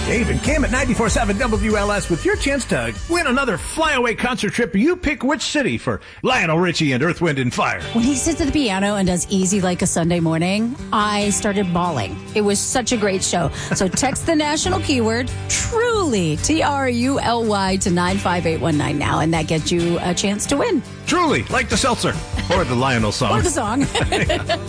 Dave and Kim at 94.7 WLS with your chance to win another flyaway concert trip. You pick which city for Lionel Richie and Earth, Wind, and Fire. When he sits at the piano and does Easy Like a Sunday Morning, I started bawling. It was such a great show. So text the national keyword, Truly, Truly, to 95819 now, and that gets you a chance to win. Truly, like the seltzer. Or the Lionel song. Or the song.